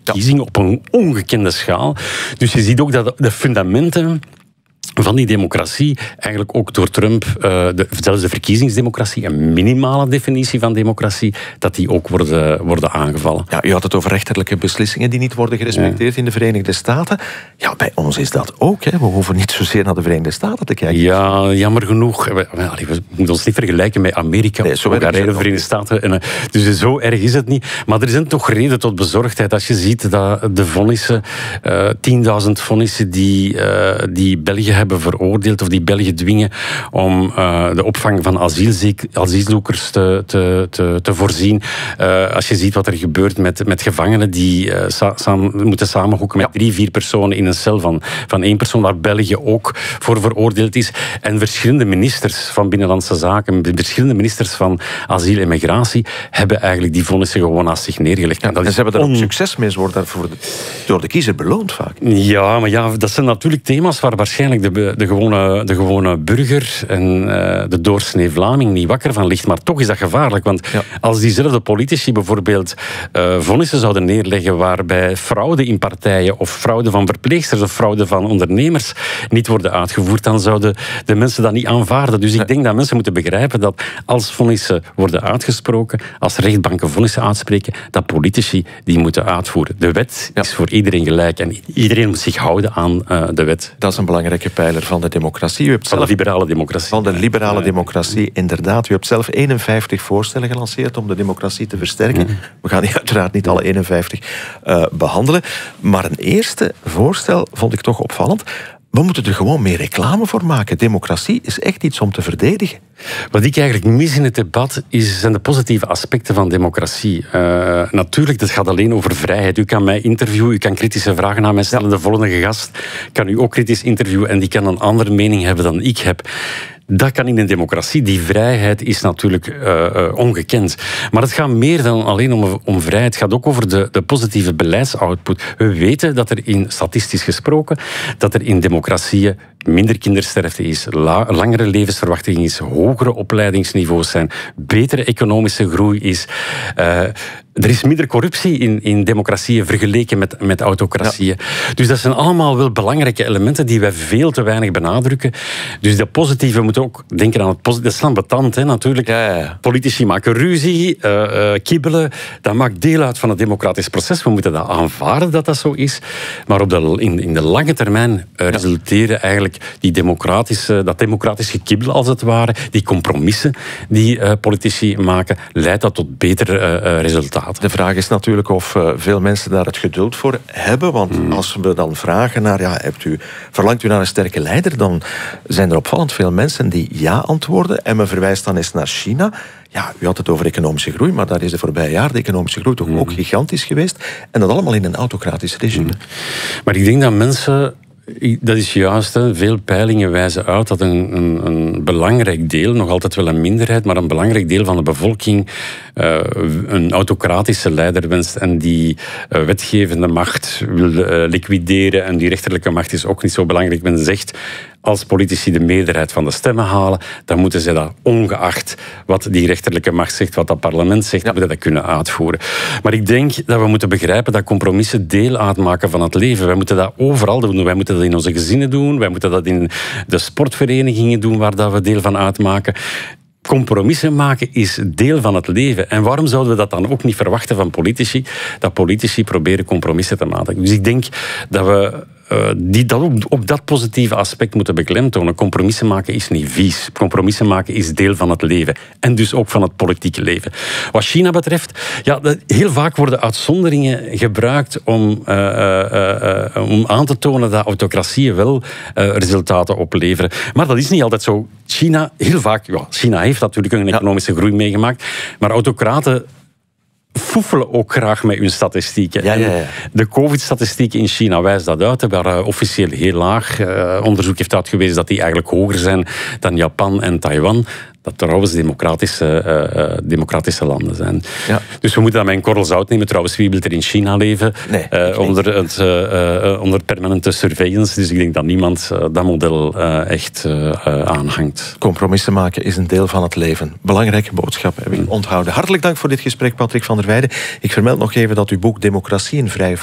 verkiezingen op een ongekende schaal. Dus je ziet ook dat de fundamenten van die democratie eigenlijk ook door Trump, zelfs de verkiezingsdemocratie, een minimale definitie van democratie, dat die ook worden aangevallen. Ja, u had het over rechterlijke beslissingen die niet worden gerespecteerd in de Verenigde Staten. Ja, bij ons is dat ook. Hè. We hoeven niet zozeer naar de Verenigde Staten te kijken. Ja, jammer genoeg. We moeten ons niet vergelijken met Amerika of de Verenigde Staten. Dus zo erg is het niet. Maar er zijn toch reden tot bezorgdheid. Als je ziet dat de vonnissen, 10.000 vonnissen die België hebben veroordeeld of die België dwingen om de opvang van asielzoekers te voorzien. Als je ziet wat er gebeurt met gevangenen die moeten samenhoeken met 3-4 personen in een cel van 1 persoon, waar België ook voor veroordeeld is. En verschillende ministers van Binnenlandse Zaken, verschillende ministers van Asiel en Migratie hebben eigenlijk die vonnissen gewoon naast zich neergelegd. Ja, en ze hebben daar ook succes mee, ze worden daarvoor door de kiezer beloond vaak. Ja, maar dat zijn natuurlijk thema's waar waarschijnlijk de gewone burger en de doorsnee Vlaming niet wakker van ligt. Maar toch is dat gevaarlijk, want als diezelfde politici bijvoorbeeld vonnissen zouden neerleggen waarbij fraude in partijen of fraude van verpleegsters of fraude van ondernemers niet worden uitgevoerd, dan zouden de mensen dat niet aanvaarden. Dus ik denk dat mensen moeten begrijpen dat als vonnissen worden uitgesproken, als rechtbanken vonnissen uitspreken, dat politici die moeten uitvoeren. De wet is voor iedereen gelijk en iedereen moet zich houden aan de wet. Dat is een belangrijke pijler van de democratie. Van de liberale democratie. Van de liberale democratie, inderdaad. U hebt zelf 51 voorstellen gelanceerd om de democratie te versterken. We gaan die uiteraard niet alle 51 behandelen. Maar een eerste voorstel vond ik toch opvallend. We moeten er gewoon meer reclame voor maken. Democratie is echt iets om te verdedigen. Wat ik eigenlijk mis in het debat zijn de positieve aspecten van democratie. Natuurlijk, dat gaat alleen over vrijheid. U kan mij interviewen, u kan kritische vragen aan mij stellen. De volgende gast kan u ook kritisch interviewen en die kan een andere mening hebben dan ik heb. Dat kan in een democratie. Die vrijheid is natuurlijk ongekend. Maar het gaat meer dan alleen om vrijheid. Het gaat ook over de positieve beleidsoutput. We weten dat er statistisch gesproken, dat er in democratieën minder kindersterfte is, langere levensverwachting is, hogere opleidingsniveaus zijn, betere economische groei is. Er is minder corruptie in democratieën vergeleken met autocratieën. Ja. Dus dat zijn allemaal wel belangrijke elementen die wij veel te weinig benadrukken. Dus dat positieve, we moeten ook denken aan het positieve. Dat is dan betant, hè, natuurlijk. Ja. Politici maken ruzie, kibbelen. Dat maakt deel uit van het democratisch proces. We moeten dat aanvaarden dat dat zo is. Maar in de lange termijn resulteren eigenlijk dat democratisch gekibbel, als het ware, die compromissen die politici maken, leidt dat tot betere resultaten. De vraag is natuurlijk of veel mensen daar het geduld voor hebben. Want als we dan vragen naar, verlangt u naar een sterke leider, dan zijn er opvallend veel mensen die ja antwoorden. En men verwijst dan eens naar China. Ja, u had het over economische groei, maar daar is de voorbije jaar de economische groei toch ook gigantisch geweest. En dat allemaal in een autocratisch regime. Maar ik denk dat mensen... Dat is juist. Hè. Veel peilingen wijzen uit dat een belangrijk deel, nog altijd wel een minderheid, maar een belangrijk deel van de bevolking een autocratische leider wenst en die wetgevende macht wil liquideren en die rechterlijke macht is ook niet zo belangrijk. Men zegt, als politici de meerderheid van de stemmen halen, dan moeten ze dat ongeacht wat die rechterlijke macht zegt, wat dat parlement zegt, moeten dat kunnen uitvoeren. Maar ik denk dat we moeten begrijpen dat compromissen deel uitmaken van het leven. Wij moeten dat overal doen. Wij moeten dat in onze gezinnen doen. Wij moeten dat in de sportverenigingen doen waar dat we deel van uitmaken. Compromissen maken is deel van het leven. En waarom zouden we dat dan ook niet verwachten van politici? Dat politici proberen compromissen te maken. Dus ik denk dat we op dat positieve aspect moeten beklemtonen. Compromissen maken is niet vies. Compromissen maken is deel van het leven. En dus ook van het politieke leven. Wat China betreft, heel vaak worden uitzonderingen gebruikt om aan te tonen dat autocratieën wel resultaten opleveren. Maar dat is niet altijd zo. China heeft natuurlijk een economische groei meegemaakt, maar autocraten foefelen ook graag met hun statistieken. Ja. De COVID-statistieken in China wijzen dat uit. Ze waren officieel heel laag. Onderzoek heeft uitgewezen dat die eigenlijk hoger zijn dan Japan en Taiwan. Dat trouwens democratische landen zijn. Ja. Dus we moeten dat met een korrel zout nemen. Trouwens, wie wil er in China leven? Nee, onder permanente surveillance. Dus ik denk dat niemand dat model echt aanhangt. Compromissen maken is een deel van het leven. Belangrijke boodschap heb ik onthouden. Hartelijk dank voor dit gesprek, Patrick van der Weijden. Ik vermeld nog even dat uw boek Democratie, een vrije